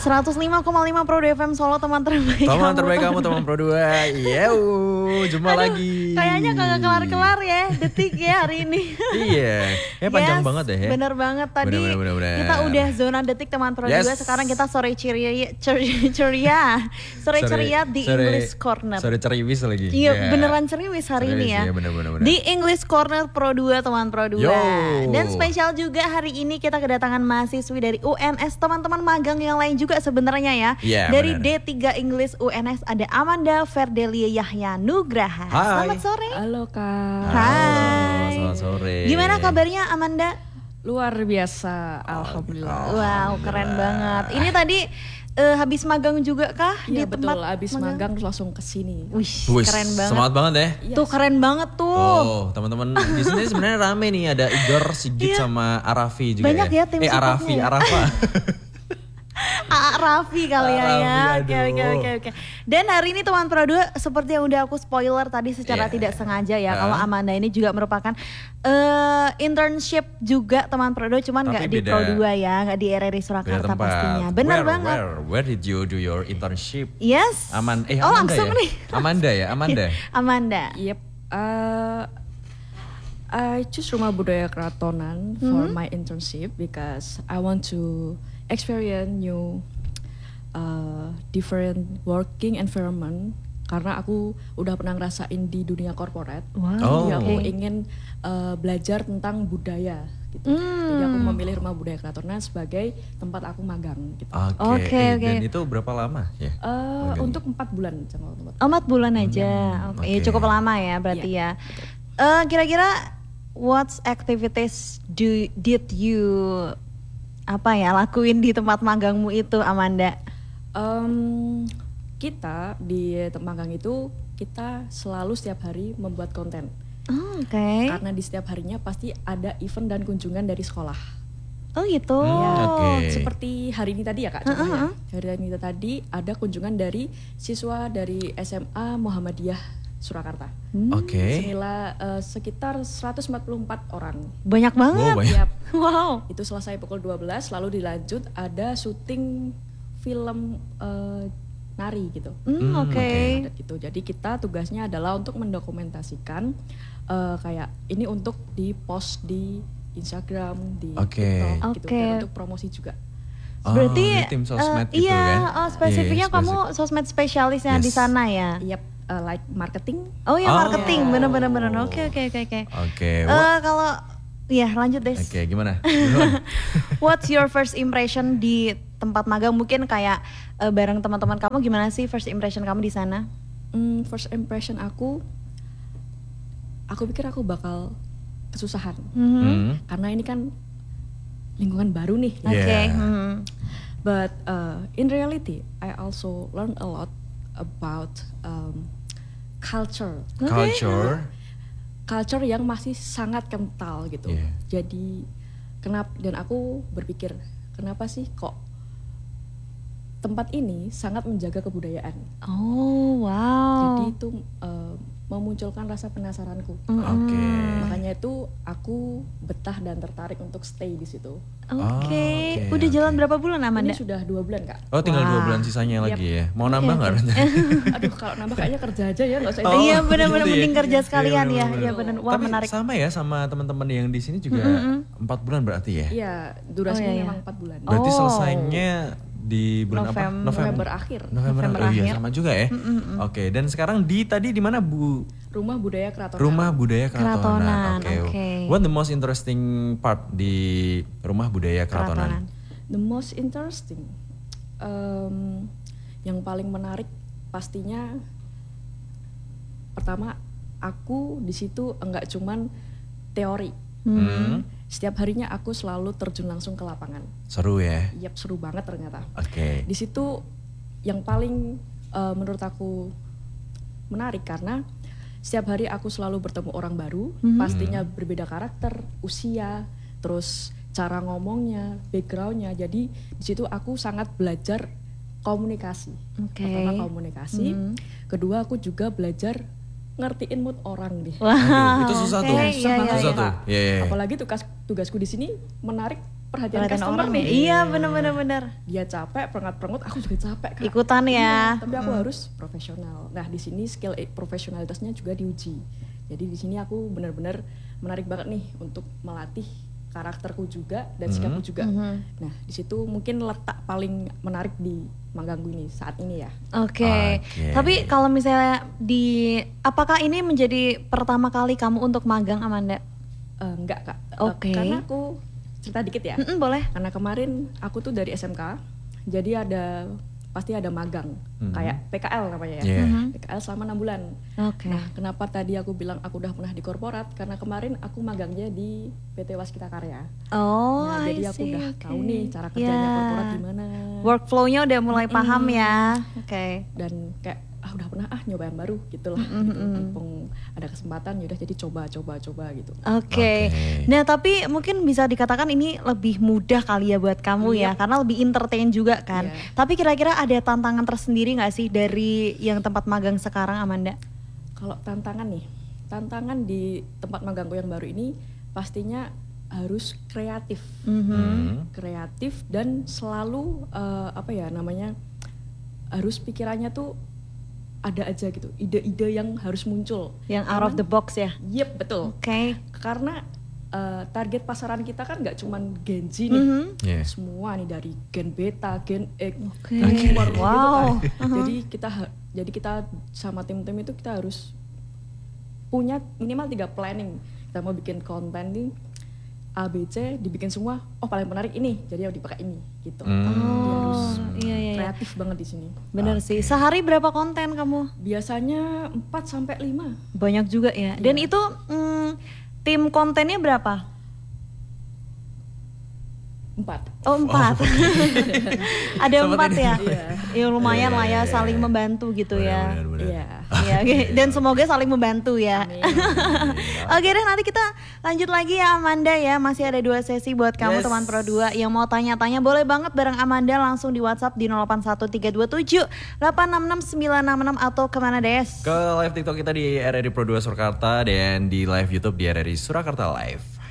105,5 Pro FM Solo, teman terbaik Teman kamu. terbaik kamu, teman Pro 2. Jumpa lagi. Kayaknya kagak kelar-kelar ya detik ya hari ini. Iya, panjang banget deh ya. Bener banget tadi. Bener. Kita udah zona detik teman Pro 2. Sekarang kita sore ceria di English Corner. Sore ceriwis lagi. Iya, beneran ceriwis hari ini ya. Iya, bener. Di English Corner Pro 2 teman Pro 2. Dan spesial juga hari ini kita kedatangan mahasiswi dari UNS, teman-teman magang yang lain juga sebenarnya ya. Dari bener. D3 English UNS ada Amanda Verdelia Yahya Nugraha. Hai. Selamat sore. Halo Kak. Hai. Selamat sore. Gimana kabarnya Amanda? Luar biasa, alhamdulillah. Wow, keren banget. Ini tadi habis magang juga kah? Iya di betul, tempat habis magang terus langsung kesini. Wih, keren banget. Semangat banget ya. Tuh keren banget tuh. Oh, teman-teman di sini sebenarnya rame nih, ada Igor, Sigit sama Arafi juga. Banyak ya tim Arafa. Raffi kali ya. Oke. Dan hari ini teman Pro 2 seperti yang udah aku spoiler tadi secara tidak sengaja ya. Kalau Amanda ini juga merupakan internship juga teman Pro 2, cuman nggak di Pro 2 ya, nggak di RRI Surakarta pastinya. Benar banget. Where did you do your internship? Yes. Amanda langsung ya? nih. Amanda. Yep. I choose Rumah Budaya Keratonan for my internship because I want to experience new different working environment, karena aku udah pernah ngerasain di dunia corporate. Jadi aku ingin belajar tentang budaya gitu. Jadi aku memilih Rumah Budaya Keratonan sebagai tempat aku magang gitu. Oke. Dan itu berapa lama ya? Untuk 4 bulan. 4 bulan aja. Oke. Cukup lama ya berarti ya. Kira-kira what activities did you lakuin di tempat magangmu itu, Amanda? Kita di tempat magang itu kita selalu setiap hari membuat konten. Oke. Karena di setiap harinya pasti ada event dan kunjungan dari sekolah. Oh gitu. Seperti hari ini tadi ya Kak, contohnya. Hari ini tadi ada kunjungan dari siswa dari SMA Muhammadiyah Surakarta. Senilai sekitar 144 orang. Banyak banget. Wow. Itu selesai pukul 12, lalu dilanjut ada syuting film nari gitu. Gitu. Jadi kita tugasnya adalah untuk mendokumentasikan kayak ini untuk di post di Instagram, di TikTok gitu, dan untuk promosi juga. Berarti tim sosmed gitu kan? spesifiknya kamu sosmed spesialisnya di sana ya? Yep. Like marketing. Marketing, bener. Oke. Kalau lanjut deh. Gimana? What's your first impression di tempat magang? Mungkin kayak bareng teman-teman kamu, gimana sih first impression kamu di sana? First impression aku pikir aku bakal kesusahan. Karena ini kan lingkungan baru nih. But in reality, I also learn a lot about culture yang masih sangat kental gitu. Jadi dan aku berpikir kenapa sih kok tempat ini sangat menjaga kebudayaan. Jadi itu memunculkan rasa penasaranku. Makanya itu aku betah dan tertarik untuk stay di situ. Udah jalan berapa bulan, Amanda? Ini sudah 2 bulan Kak. Tinggal 2 bulan sisanya lagi ya. Mau nambah nggak? Aduh, kalau nambah kayaknya kerja aja ya, nggak usah. Iya benar-benar mending kerja sekalian ya. Iya benar. Wah, tapi menarik. sama ya sama teman-teman yang di sini juga 4 bulan berarti ya? Iya, durasinya memang 4 bulan. Berarti selesainya di bulan November akhir. November akhir. Sama juga ya. Oke, dan sekarang tadi di mana Bu? Rumah Budaya Keratonan. Rumah Budaya Keratonan. Oke. What the most interesting part di Rumah Budaya Keratonan? The most interesting, yang paling menarik pastinya pertama aku di situ enggak cuman teori. Setiap harinya aku selalu terjun langsung ke lapangan. Seru ya? Yap, seru banget ternyata. Di situ yang paling menurut aku menarik karena setiap hari aku selalu bertemu orang baru, pastinya berbeda karakter, usia, terus cara ngomongnya, backgroundnya. Jadi di situ aku sangat belajar komunikasi. Pertama komunikasi, kedua aku juga belajar ngertiin mood orang deh. Itu susah tuh. Susah tuh. Apalagi tugasku di sini menarik perhatian customer nih. Iya benar. Dia capek, perengat-perengut, aku juga capek Kak. Ikutan ya. Tapi aku harus profesional. Nah di sini skill profesionalitasnya juga diuji. Jadi di sini aku benar-benar menarik banget nih untuk melatih karakterku juga dan sikapku juga. Nah di situ mungkin letak paling menarik di magangku ini saat ini ya. Oke. Tapi kalau misalnya apakah ini menjadi pertama kali kamu untuk magang, Amanda? Enggak Kak. Karena aku cerita dikit ya. Boleh. Karena kemarin aku tuh dari SMK, jadi pasti ada magang, kayak PKL namanya ya. PKL selama 6 bulan. Nah, kenapa tadi aku bilang aku udah pernah di korporat? Karena kemarin aku magangnya di PT Waskita Karya. Jadi aku udah tahu nih cara kerjanya korporat gimana. Workflow-nya udah mulai paham ya. Dan kayak udah pernah nyoba yang baru gitu lah. Mumpung ada kesempatan yaudah jadi coba gitu. Nah tapi mungkin bisa dikatakan ini lebih mudah kali ya buat kamu ya, karena lebih entertain juga kan. Tapi kira-kira ada tantangan tersendiri gak sih dari yang tempat magang sekarang, Amanda? Kalau tantangan di tempat magangku yang baru ini pastinya harus kreatif. Kreatif dan selalu harus pikirannya tuh ada aja gitu, ide-ide yang harus muncul. Yang out of the box ya? Yep, betul. Karena target pasaran kita kan gak cuman Gen Z nih, semua nih dari Gen Beta, Gen X, gitu kan. Jadi kita sama tim-tim itu kita harus punya minimal 3 planning. Kita mau bikin konten nih, A, B, C, dibikin semua, paling menarik ini, jadi yang dipakai ini, gitu. Harus kreatif banget di sini. Bener sih. Sehari berapa konten kamu? Biasanya 4-5. Banyak juga ya. Dan itu tim kontennya berapa? 4. Oh 4. Ada 4 ya? Ya lumayan lah ya, saling membantu gitu ya. Dan semoga saling membantu ya. Oke deh, nanti kita lanjut lagi ya Amanda ya. Masih ada 2 sesi buat kamu teman Pro 2 yang mau tanya-tanya, boleh banget bareng Amanda langsung di WhatsApp di 081327 866966 atau kemana Des? Ke live TikTok kita di RRI Pro 2 Surakarta dan di live YouTube di RRI Surakarta Live.